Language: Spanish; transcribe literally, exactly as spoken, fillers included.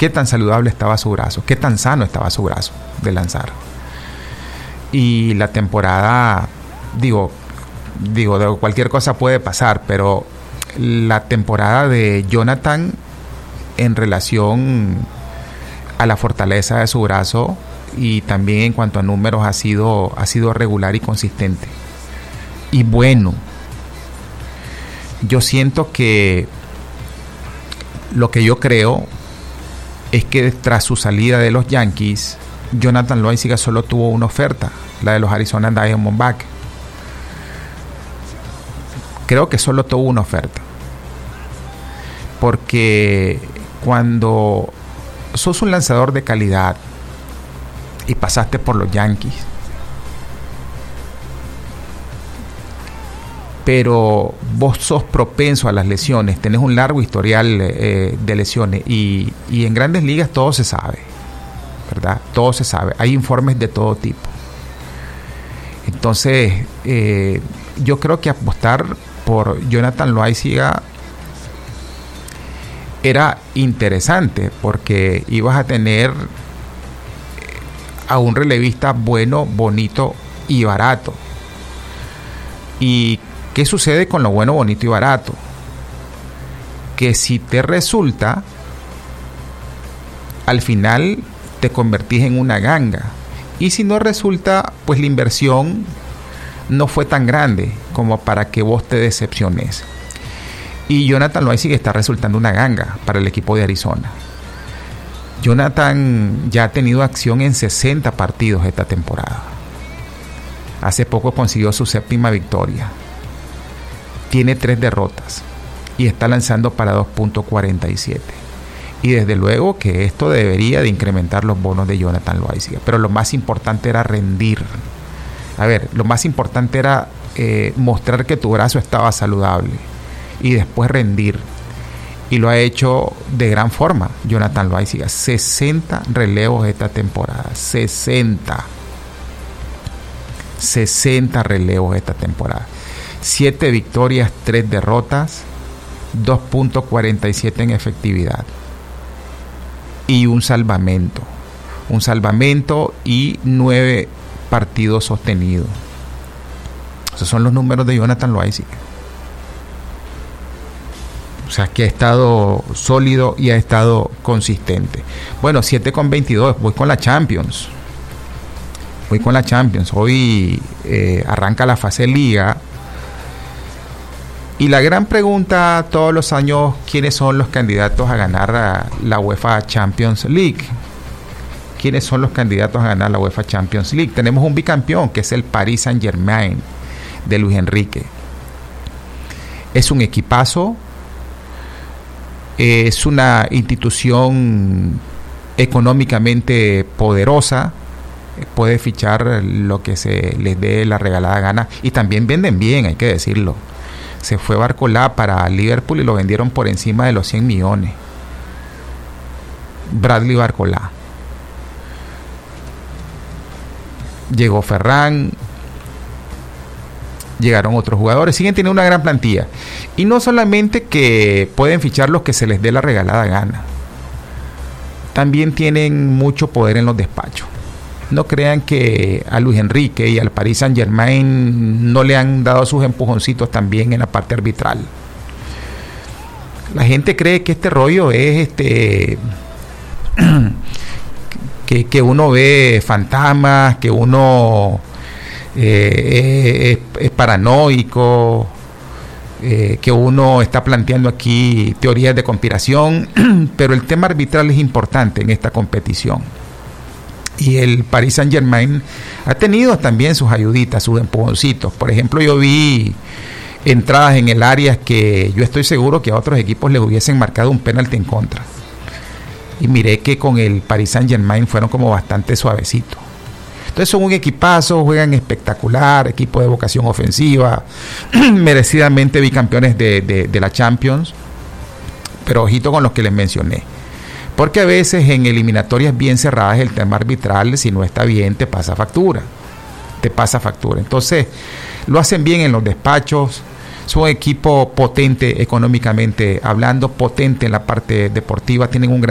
qué tan saludable estaba su brazo, qué tan sano estaba su brazo de lanzar. Y la temporada, digo, digo, de cualquier cosa puede pasar, pero la temporada de Jonathan en relación a la fortaleza de su brazo y también en cuanto a números ha sido, ha sido regular y consistente. Y bueno, yo siento que lo que yo creo es que tras su salida de los Yankees, Jonathan Loáisiga solo tuvo una oferta, la de los Arizona Diamondbacks. Creo que solo tuvo una oferta. Porque cuando sos un lanzador de calidad y pasaste por los Yankees, pero vos sos propenso a las lesiones, tenés un largo historial eh, de lesiones y, y en Grandes Ligas todo se sabe, ¿verdad? Todo se sabe, hay informes de todo tipo. Entonces, eh, yo creo que apostar por Jonathan Loáisiga era interesante porque ibas a tener a un relevista bueno, bonito y barato. ¿Y qué sucede con lo bueno, bonito y barato? Que si te resulta, al final te convertís en una ganga. Y si no resulta, pues la inversión no fue tan grande como para que vos te decepciones. Y Jonathan Loáisiga está resultando una ganga para el equipo de Arizona. Jonathan ya ha tenido acción en sesenta partidos esta temporada. Hace poco consiguió su séptima victoria. Tiene tres derrotas y está lanzando para dos punto cuarenta y siete. Y desde luego que esto debería de incrementar los bonos de Jonathan Loáisiga. Pero lo más importante era rendir. A ver, lo más importante era eh, mostrar que tu brazo estaba saludable y después rendir. Y lo ha hecho de gran forma Jonathan Loáisiga. sesenta relevos esta temporada. sesenta. sesenta relevos esta temporada. siete victorias, tres derrotas, dos punto cuarenta y siete en efectividad. Y un salvamento. Un salvamento y nueve partidos sostenidos. Esos son los números de Jonathan Loáisiga. O sea, que ha estado sólido y ha estado consistente. Bueno, siete con veintidós. Voy con la Champions. Voy con la Champions. Hoy eh, arranca la fase Liga. Y la gran pregunta todos los años, ¿quiénes son los candidatos a ganar a la UEFA Champions League? ¿Quiénes son los candidatos a ganar la UEFA Champions League? Tenemos un bicampeón, que es el Paris Saint-Germain, de Luis Enrique. Es un equipazo. Es una institución económicamente poderosa. Puede fichar lo que se les dé la regalada gana. Y también venden bien, hay que decirlo. Se fue Barcolá para Liverpool y lo vendieron por encima de los cien millones. Bradley Barcolá. Llegó Ferran. Llegaron otros jugadores. Siguen teniendo una gran plantilla. Y no solamente que pueden fichar los que se les dé la regalada gana. También tienen mucho poder en los despachos. No crean que a Luis Enrique y al Paris Saint-Germain no le han dado sus empujoncitos también en la parte arbitral. La gente cree que este rollo es este que, que uno ve fantasmas, que uno eh, es, es paranoico, eh, que uno está planteando aquí teorías de conspiración, pero el tema arbitral es importante en esta competición. Y el Paris Saint-Germain ha tenido también sus ayuditas, sus empujoncitos. Por ejemplo, yo vi entradas en el área que yo estoy seguro que a otros equipos les hubiesen marcado un penalti en contra. Y miré que con el Paris Saint-Germain fueron como bastante suavecitos. Entonces son un equipazo, juegan espectacular, equipo de vocación ofensiva, merecidamente bicampeones de, de, de la Champions. Pero ojito con los que les mencioné. Porque a veces en eliminatorias bien cerradas el tema arbitral, si no está bien, te pasa factura. Te pasa factura. Entonces, lo hacen bien en los despachos. Son un equipo potente económicamente hablando, potente en la parte deportiva. Tienen un gran